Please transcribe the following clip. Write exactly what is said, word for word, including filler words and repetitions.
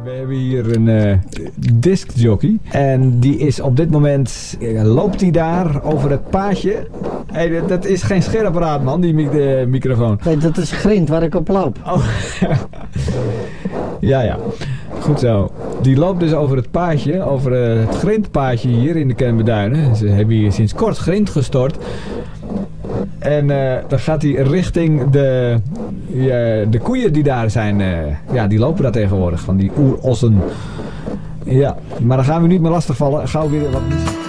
We hebben hier een uh, discjockey. En die is op dit moment... Uh, loopt hij daar over het paadje. Hey, dat, dat is geen scheerapparaat, man, die uh, microfoon. Nee, dat is grind waar ik op loop. Oh. ja, ja. Goed zo. Die loopt dus over het paadje, over uh, het grindpaadje hier in de Kennemerduinen. Ze hebben hier sinds kort grind gestort. En uh, dan gaat hij richting de, uh, de koeien die daar zijn. Uh, ja, die lopen daar tegenwoordig, van die oerossen. Ja, maar dan gaan we niet meer lastigvallen. Gauw weer wat...